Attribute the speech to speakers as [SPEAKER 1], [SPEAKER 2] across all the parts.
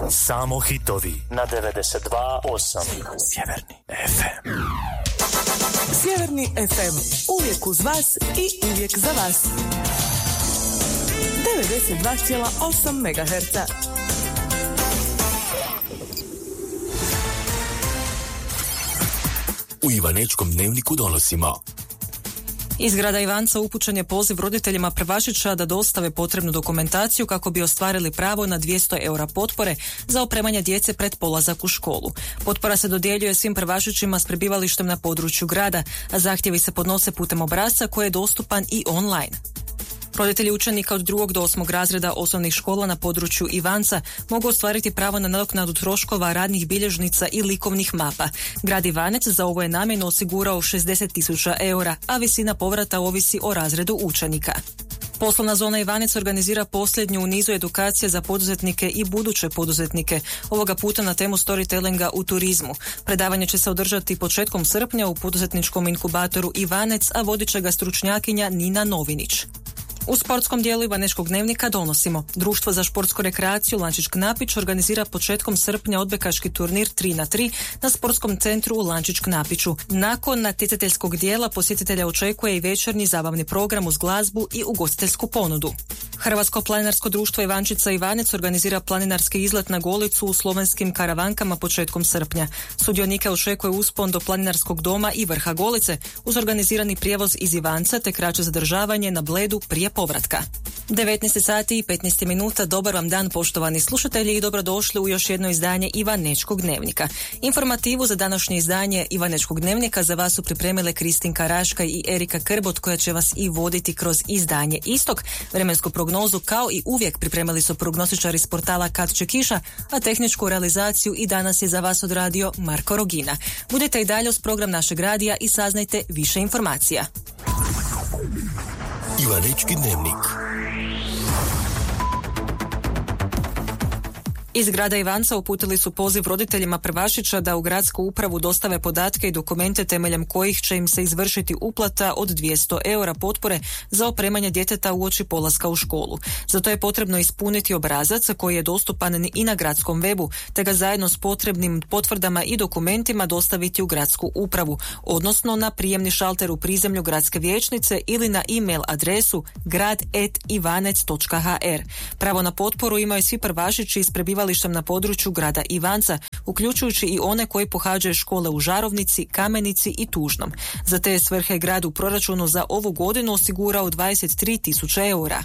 [SPEAKER 1] Samo hitovi na 92.8 Sjeverni FM.
[SPEAKER 2] Sjeverni FM, uvijek uz vas i uvijek za vas. 92,8 MHz.
[SPEAKER 1] U Ivanečkom dnevniku donosimo.
[SPEAKER 3] Iz grada Ivanca upućen je poziv roditeljima prvašića da dostave potrebnu dokumentaciju kako bi ostvarili pravo na 200 eura potpore za opremanje djece pred polazak u školu. Potpora se dodjeljuje svim prvašićima s prebivalištem na području grada, a zahtjevi se podnose putem obrasca koji je dostupan i online. Roditelji učenika od 2. do 8. razreda osnovnih škola na području Ivanca mogu ostvariti pravo na nadoknadu troškova radnih bilježnica i likovnih mapa. Grad Ivanec za ovo je namjenu osigurao 60.000 eura, a visina povrata ovisi o razredu učenika. Poslovna zona Ivanec organizira posljednju u nizu edukacija za poduzetnike i buduće poduzetnike, ovoga puta na temu storytellinga u turizmu. Predavanje će se održati početkom srpnja u poduzetničkom inkubatoru Ivanec, a vodit će ga stručnjakinja Nina Novinić. U sportskom dijelu Ivanečkog dnevnika donosimo. Društvo za športsku rekreaciju Lančić-Knapić organizira početkom srpnja odbojkaški turnir 3x3 na sportskom centru u Lančić-Knapiću. Nakon natjecateljskog dijela posjetitelja očekuje i večernji zabavni program uz glazbu i ugostiteljsku ponudu. Hrvatsko planinarsko društvo Ivančica Ivanec organizira planinarski izlet na Golicu u slovenskim karavankama početkom srpnja. Sudionike očekuje uspon do planinarskog doma i vrha Golice uz organizirani prijevoz iz Ivanca te kraće zadržavanje na Bledu prije povratka. 19 sati i 15 minuta, dobar vam dan poštovani slušatelji i dobrodošli u još jedno izdanje Ivanečkog dnevnika. Informativu za današnje izdanje Ivanečkog dnevnika za vas su pripremile Kristinka Raška i Erika Krbot koja će vas i voditi kroz izdanje istog. Vremensku prognozu kao i uvijek pripremili su prognostičari s portala Kad će kiša, a tehničku realizaciju i danas je za vas odradio Marko Rogina. Budite i dalje uz program našeg radija i saznajte više informacija.
[SPEAKER 1] Ivanečki dnevnik.
[SPEAKER 3] Iz grada Ivanca uputili su poziv roditeljima prvašića da u gradsku upravu dostave podatke i dokumente temeljem kojih će im se izvršiti uplata od 200 eura potpore za opremanje djeteta uoči polaska u školu. Zato je potrebno ispuniti obrazac koji je dostupan i na gradskom webu, te ga zajedno s potrebnim potvrdama i dokumentima dostaviti u gradsku upravu, odnosno na prijemni šalter u prizemlju gradske vijećnice ili na e-mail adresu grad@ivanec.hr. Pravo na potporu imaju svi prvašići iz prebivalištem na području grada Ivanca, uključujući i one koji pohađaju škole u Žarovnici, Kamenici i Tužnom. Za te svrhe grad u proračunu za ovu godinu osigurao 23.000 eura.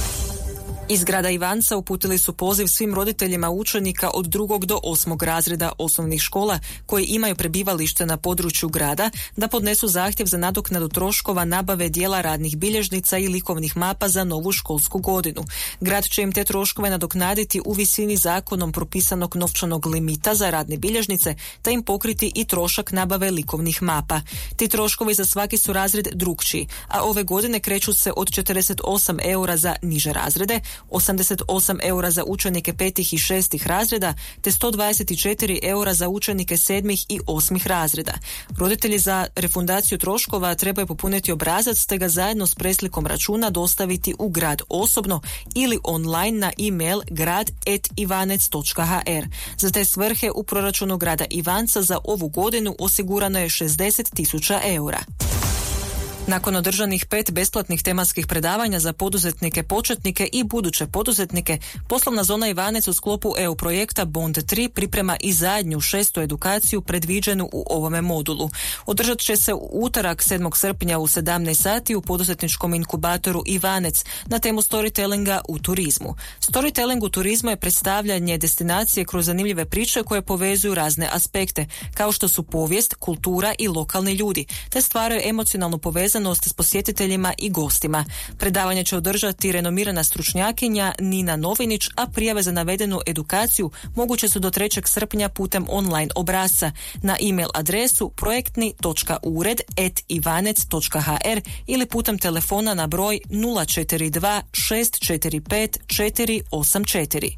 [SPEAKER 3] Iz grada Ivanca uputili su poziv svim roditeljima učenika od 2. do 8. razreda osnovnih škola koji imaju prebivalište na području grada da podnesu zahtjev za nadoknadu troškova nabave dijela radnih bilježnica i likovnih mapa za novu školsku godinu. Grad će im te troškove nadoknaditi u visini zakonom propisanog novčanog limita za radne bilježnice te im pokriti i trošak nabave likovnih mapa. Ti troškovi za svaki su razred drukčiji, a ove godine kreću se od 48 eura za niže razrede, 88 eura za učenike 5. i 6. razreda, te 124 eura za učenike 7. i 8. razreda. Roditelji za refundaciju troškova trebaju popuniti obrazac te ga zajedno s preslikom računa dostaviti u grad osobno ili online na e-mail grad@ivanec.hr. Za te svrhe u proračunu grada Ivanca za ovu godinu osigurano je 60.000 eura. Nakon održanih 5 besplatnih tematskih predavanja za poduzetnike, početnike i buduće poduzetnike, poslovna zona Ivanec u sklopu EU projekta Bond 3 priprema i zadnju 6. edukaciju predviđenu u ovome modulu. Održat će se u utorak 7. srpnja u 17 sati u poduzetničkom inkubatoru Ivanec na temu storytellinga u turizmu. Storytelling u turizmu je predstavljanje destinacije kroz zanimljive priče koje povezuju razne aspekte, kao što su povijest, kultura i lokalni ljudi, te stvaraju emocionalnu povezanost s posjetiteljima i gostima. Predavanje će održati renomirana stručnjakinja Nina Novinić, a prijave za navedenu edukaciju moguće su do 3. srpnja putem online obrasca na e-mail adresu projektni.ured@ivanec.hr ili putem telefona na broj 042 645 484.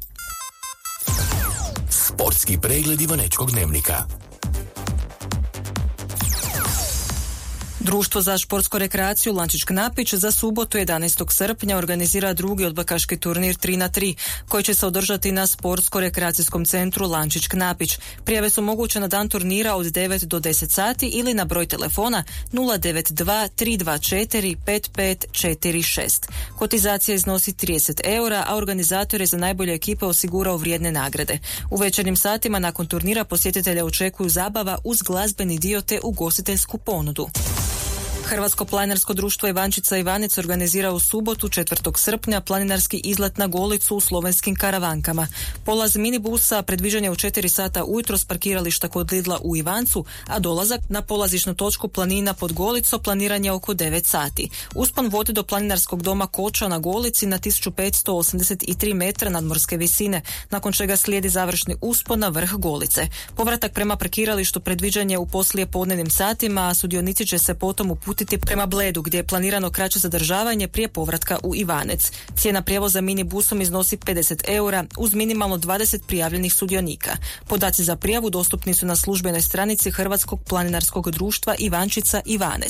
[SPEAKER 1] Sportski pregled Ivanečkog dnevnika.
[SPEAKER 3] Društvo za športsku rekreaciju Lančić Knapić za subotu 11. srpnja organizira drugi odbojkaški turnir 3x3 koji će se održati na sportsko-rekreacijskom centru Lančić Knapić. Prijave su moguće na dan turnira od 9 do 10 sati ili na broj telefona 092 324 5546. Kotizacija iznosi 30 eura, a organizator je za najbolje ekipe osigurao vrijedne nagrade. U večernjim satima nakon turnira posjetitelja očekuju zabava uz glazbeni dio te ugostiteljsku ponudu. Hrvatsko planinarsko društvo Ivančica Ivanec organizira u subotu 4. srpnja planinarski izlet na Golicu u slovenskim Karavankama. Polaz minibusa predviđen je u 4 sata ujutro s parkirališta kod Lidla u Ivancu, a dolazak na polazišnu točku planina pod Golico planiran je oko 9 sati. Uspon vodi do planinarskog doma Koča na Golici na 1583 metra nadmorske visine, nakon čega slijedi završni uspon na vrh Golice. Povratak prema parkiralištu predviđen je u poslijepodnevnim satima, a sudionici će se potom uputiti prema Bledu gdje je planirano kraće zadržavanje prije povratka u Ivanec. Cijena prijevoza minibusom iznosi 50 eura uz minimalno 20 prijavljenih sudionika. Podaci za prijavu dostupni su na službenoj stranici Hrvatskog planinarskog društva Ivančica Ivanec.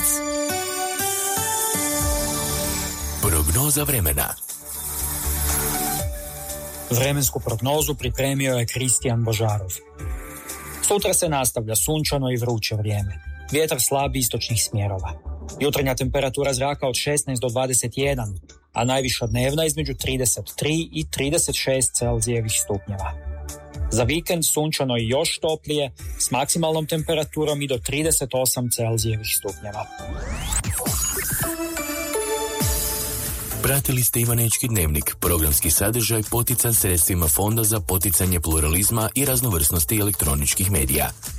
[SPEAKER 1] Prognoza vremena.
[SPEAKER 4] Vremensku prognozu pripremio je Kristijan Božarov. Sutra se nastavlja sunčano i vruće vrijeme. Vjetar slab istočnih smjerova. Jutarnja temperatura zraka od 16 do 21, a najviša dnevna između 33 i 36 Celzijevih stupnjeva. Za vikend sunčano i još toplije, s maksimalnom temperaturom i do 38 Celzijevih stupnjeva.
[SPEAKER 1] Pratili ste Ivanečki dnevnik, programski sadržaj potican sredstvima Fonda za poticanje pluralizma i raznovrsnosti elektroničkih medija.